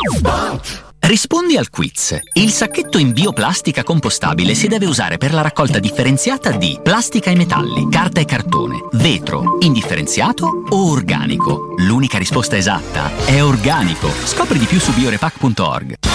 Rispondi al quiz. Il sacchetto in bioplastica compostabile si deve usare per la raccolta differenziata di plastica e metalli, carta e cartone, vetro, indifferenziato o organico? L'unica risposta esatta è organico. Scopri di più su biorepack.org.